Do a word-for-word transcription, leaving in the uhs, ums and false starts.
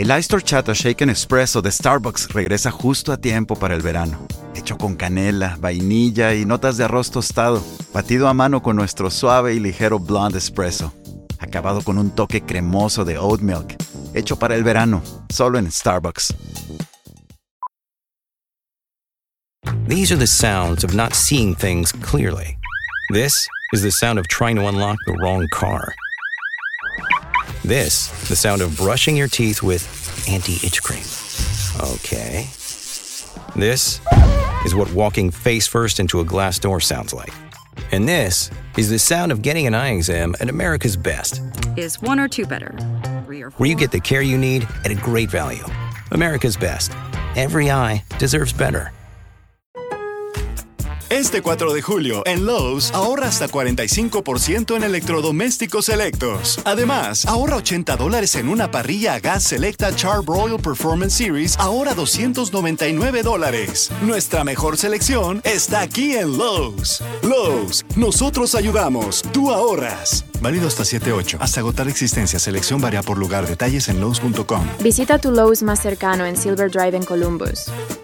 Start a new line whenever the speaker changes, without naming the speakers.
El Iced Horchata Shaken Espresso de Starbucks regresa justo a tiempo para el verano. Hecho con canela, vainilla y notas de arroz tostado. Batido a mano con nuestro suave y ligero blonde espresso. Acabado con un toque cremoso de oat milk. Hecho para el verano, solo en Starbucks.
These are the sounds of not seeing things clearly. This is the sound of trying to unlock the wrong car. This, the sound of brushing your teeth with anti-itch cream. Okay. This is what walking face first into a glass door sounds like. And this is the sound of getting an eye exam at America's Best.
Is one or two better? Three or four?
Where you get the care you need at a great value. America's Best. Every eye deserves better.
Este cuatro de julio, en Lowe's, ahorra hasta cuarenta y cinco por ciento en electrodomésticos selectos. Además, ahorra ochenta dólares en una parrilla a gas Selecta Char-Broil Performance Series, ahora doscientos noventa y nueve dólares. Nuestra mejor selección está aquí en Lowe's. Lowe's, nosotros ayudamos, tú ahorras. Válido hasta siete ocho. Hasta agotar existencia. Selección varía por lugar. Detalles en Lowe's punto com.
Visita tu Lowe's más cercano en Silver Drive en Columbus.